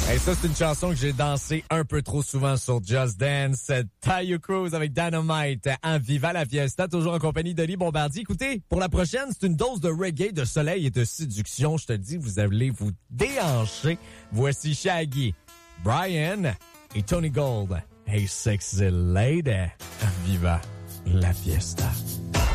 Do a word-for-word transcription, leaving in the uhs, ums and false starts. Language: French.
Et ça, c'est une chanson que j'ai dansé un peu trop souvent sur Just Dance. Tayo Cruz avec Dynamite en Viva la Fiesta, toujours en compagnie d'Oli Bombardier. Écoutez, pour la prochaine, c'est une dose de reggae, de soleil et de séduction. Je te dis, vous allez vous déhancher. Voici Shaggy, Brian et Tony Gold. Hey, sexy lady, en Viva la Fiesta.